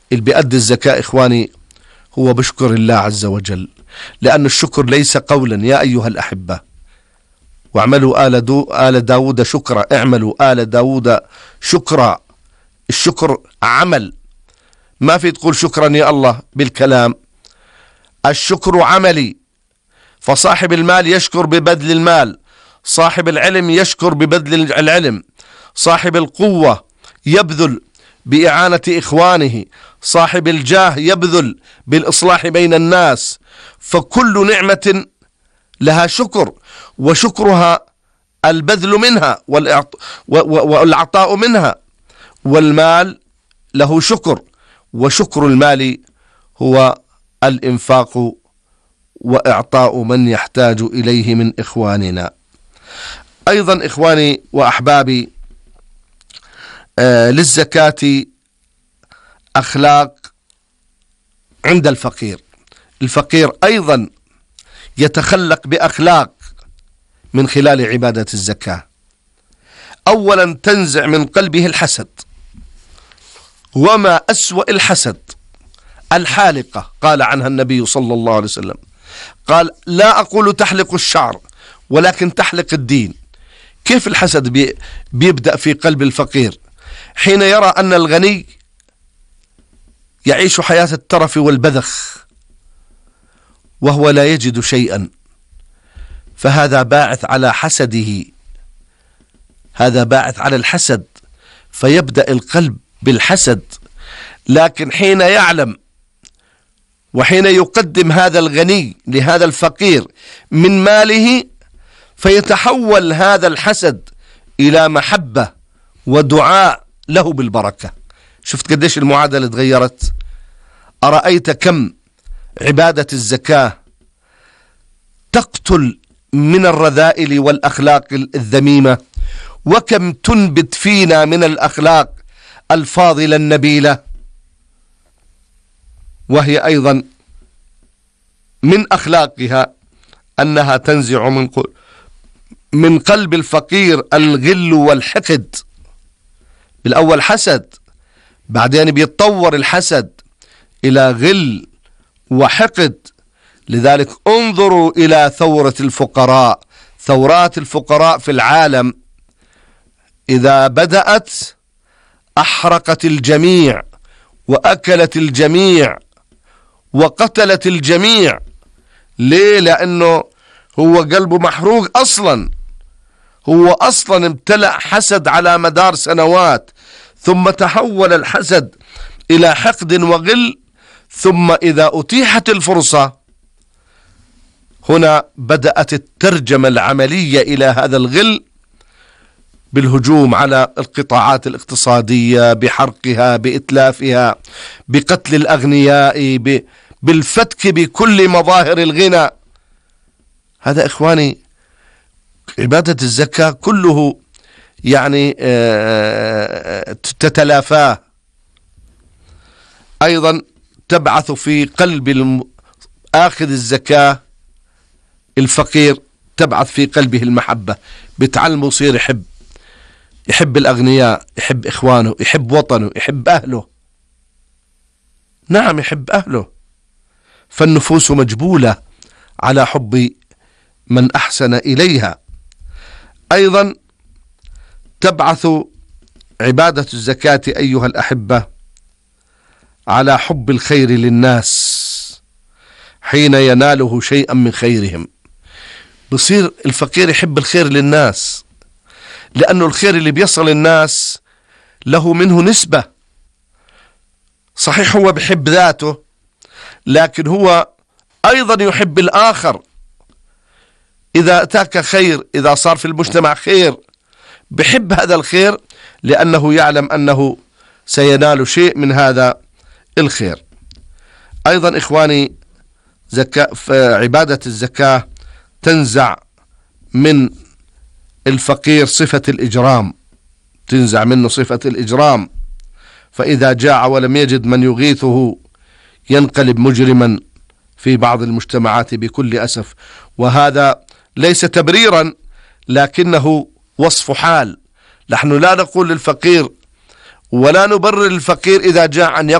اللي بيأدي الزكاة إخواني هو بشكر الله عز وجل، لأن الشكر ليس قولا يا أيها الأحبة واعملوا آل داود شكرا، اعملوا آل داود شكرا. الشكر عمل، ما في تقول شكرا يا الله بالكلام، الشكر عملي. فصاحب المال يشكر ببذل المال، صاحب العلم يشكر ببذل العلم، صاحب القوة يبذل بإعانة إخوانه، صاحب الجاه يبذل بالإصلاح بين الناس. فكل نعمة لها شكر، وشكرها البذل منها والعطاء منها، والمال له شكر، وشكر المال هو الإنفاق وإعطاء من يحتاج إليه من إخواننا. أيضا إخواني وأحبابي، للزكاة أخلاق عند الفقير. الفقير أيضا يتخلق بأخلاق من خلال عبادة الزكاة. أولا تنزع من قلبه الحسد، وما أسوأ الحسد الحالقة، قال عنها النبي صلى الله عليه وسلم، قال لا أقول تحلق الشعر ولكن تحلق الدين. كيف الحسد بيبدأ في قلب الفقير؟ حين يرى أن الغني يعيش حياة الترف والبذخ وهو لا يجد شيئا، فهذا باعث على حسده، هذا باعث على الحسد، فيبدأ القلب بالحسد. لكن حين يعلم وحين يقدم هذا الغني لهذا الفقير من ماله، فيتحول هذا الحسد إلى محبة ودعاء له بالبركة. شفت قديش المعادلة تغيرت؟ أرأيت كم عبادة الزكاة تقتل من الرذائل والأخلاق الذميمة، وكم تنبت فينا من الأخلاق الفاضلة النبيلة. وهي أيضا من أخلاقها أنها تنزع من قلب الفقير الغل والحقد. بالأول حسد، بعدين بيتطور الحسد إلى غل وحقد. لذلك انظروا إلى ثورة الفقراء، ثورات الفقراء في العالم إذا بدأت أحرقت الجميع وأكلت الجميع وقتلت الجميع. ليه؟ لأنه هو قلبه محروق أصلا، هو أصلا امتلأ حسد على مدار سنوات، ثم تحول الحسد إلى حقد وغل، ثم إذا أتيحت الفرصة هنا بدأت الترجمة العملية إلى هذا الغل بالهجوم على القطاعات الاقتصادية، بحرقها، بإتلافها، بقتل الأغنياء، بالفتك بكل مظاهر الغنى. هذا إخواني عبادة الزكاة كله يعني تتلافاه. أيضا تبعث في قلب آخذ الزكاة الفقير، تبعث في قلبه المحبة، بتعلمه يصير يحب الأغنياء، يحب إخوانه، يحب وطنه، يحب أهله. نعم يحب أهله، فالنفوس مجبولة على حب من أحسن إليها. أيضا تبعث عبادة الزكاة أيها الأحبة على حب الخير للناس. حين يناله شيئا من خيرهم بصير الفقير يحب الخير للناس، لأنه الخير اللي بيصل الناس له منه نسبة. صحيح هو بحب ذاته، لكن هو أيضا يحب الآخر. إذا أتاك خير، إذا صار في المجتمع خير، بحب هذا الخير لأنه يعلم أنه سينال شيء من هذا الخير. أيضا إخواني عبادة الزكاة تنزع من الفقير صفة الإجرام، تنزع منه صفة الإجرام، فإذا جاع ولم يجد من يغيثه ينقلب مجرما في بعض المجتمعات بكل أسف. وهذا ليس تبريرا لكنه وصف حال. نحن لا نقول للفقير ولا نبرر الفقير إذا جاع أن